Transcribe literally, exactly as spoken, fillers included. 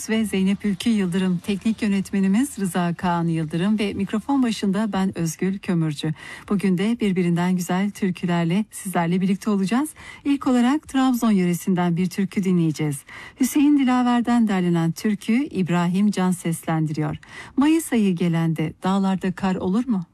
Yunus ve Zeynep Ülkü Yıldırım, teknik yönetmenimiz Rıza Kaan Yıldırım ve mikrofon başında ben Özgül Kömürcü. Bugün de birbirinden güzel türkülerle sizlerle birlikte olacağız. İlk olarak Trabzon yöresinden bir türkü dinleyeceğiz. Hüseyin Dilaver'den derlenen türkü İbrahim Can seslendiriyor. Mayıs ayı gelende dağlarda kar olur mu?